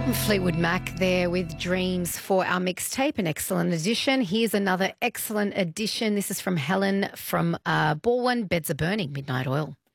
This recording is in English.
Fleetwood Mac there with Dreams for our mixtape, an excellent addition. Here's another excellent addition. This is from Helen from Baldwin, Beds Are Burning, Midnight Oil.